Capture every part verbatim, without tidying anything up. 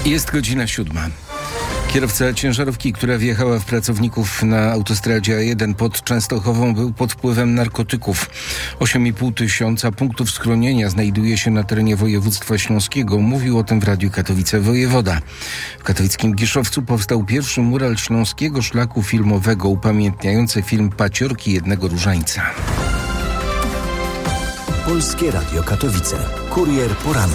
Jest godzina siódma. Kierowca ciężarówki, która wjechała w pracowników na autostradzie A jeden pod Częstochową, był pod wpływem narkotyków. osiem i pół tysiąca punktów schronienia znajduje się na terenie województwa śląskiego. Mówił o tym w Radiu Katowice wojewoda. W katowickim Giszowcu powstał pierwszy mural śląskiego szlaku filmowego upamiętniający film Paciorki jednego różańca. Polskie Radio Katowice. Kurier poranny.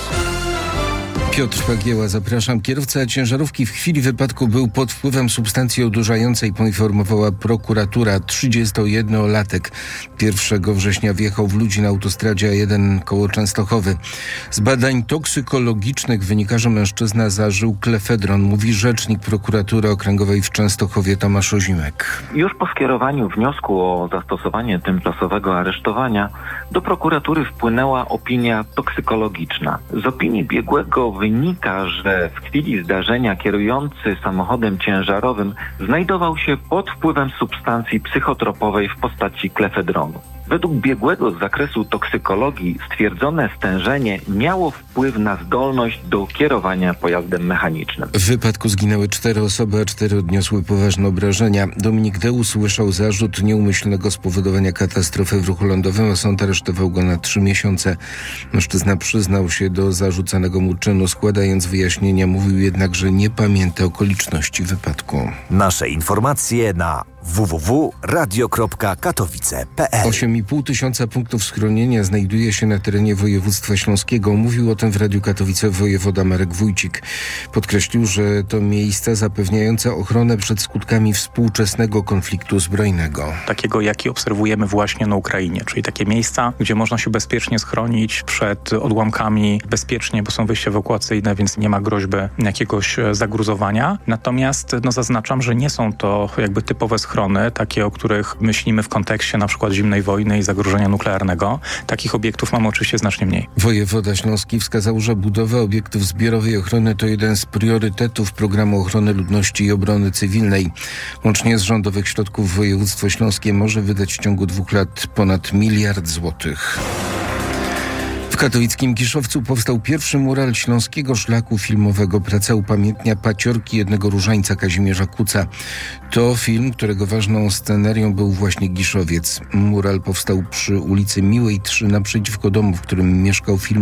Piotr Pagieła, zapraszam. Kierowca ciężarówki w chwili wypadku był pod wpływem substancji odurzającej, poinformowała prokuratura. trzydziestojednolatek pierwszego września wjechał w ludzi na autostradzie A jeden koło Częstochowy. Z badań toksykologicznych wynika, że mężczyzna zażył klefedron, mówi rzecznik prokuratury okręgowej w Częstochowie Tomasz Ozimek. Już po skierowaniu wniosku o zastosowanie tymczasowego aresztowania do prokuratury wpłynęła opinia toksykologiczna. Z opinii biegłego wynika, że w chwili zdarzenia kierujący samochodem ciężarowym znajdował się pod wpływem substancji psychotropowej w postaci klefedronu. Według biegłego z zakresu toksykologii stwierdzone stężenie miało wpływ na zdolność do kierowania pojazdem mechanicznym. W wypadku zginęły cztery osoby, a cztery odniosły poważne obrażenia. Dominik D. usłyszał zarzut nieumyślnego spowodowania katastrofy w ruchu lądowym, a sąd aresztował go na trzy miesiące. Mężczyzna przyznał się do zarzucanego mu czynu, składając wyjaśnienia. Mówił jednak, że nie pamięta okoliczności wypadku. Nasze informacje na w w w kropka radio kropka katowice kropka p l. osiem i pół tysiąca punktów schronienia znajduje się na terenie województwa śląskiego. Mówił o tym w Radiu Katowice wojewoda Marek Wójcik. Podkreślił, że to miejsca zapewniające ochronę przed skutkami współczesnego konfliktu zbrojnego. Takiego, jaki obserwujemy właśnie na Ukrainie, czyli takie miejsca, gdzie można się bezpiecznie schronić przed odłamkami, bezpiecznie, bo są wyjścia ewakuacyjne, więc nie ma groźby jakiegoś zagruzowania. Natomiast no, zaznaczam, że nie są to jakby typowe schrony, takie, o których myślimy w kontekście na przykład zimnej wojny i zagrożenia nuklearnego. Takich obiektów mamy oczywiście znacznie mniej. Wojewoda śląski wskazał, że budowa obiektów zbiorowej ochrony to jeden z priorytetów programu ochrony ludności i obrony cywilnej. Łącznie z rządowych środków województwo śląskie może wydać w ciągu dwóch lat ponad miliard złotych. W katowickim Giszowcu powstał pierwszy mural śląskiego szlaku filmowego. Praca upamiętnia Paciorki jednego różańca Kazimierza Kuca. To film, którego ważną scenerią był właśnie Giszowiec. Mural powstał przy ulicy Miłej trzy naprzeciwko domu, w którym mieszkał film